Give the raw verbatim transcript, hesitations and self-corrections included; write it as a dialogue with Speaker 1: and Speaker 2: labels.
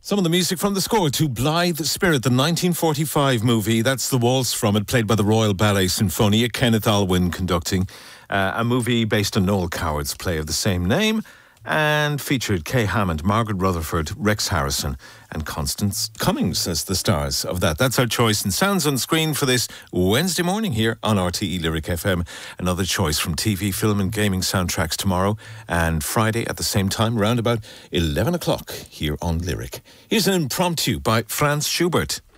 Speaker 1: Some of the music from the score to Blithe Spirit, the nineteen forty-five movie. That's the waltz from it, played by the Royal Ballet Sinfonia, Kenneth Alwyn conducting. Uh, a movie based on Noel Coward's play of the same name and featured Kay Hammond, Margaret Rutherford, Rex Harrison and Constance Cummings as the stars of that. That's our choice and sounds on screen for this Wednesday morning here on R T E Lyric F M. Another choice from T V, film and gaming soundtracks tomorrow and Friday at the same time, around about eleven o'clock here on Lyric. Here's an impromptu by Franz Schubert.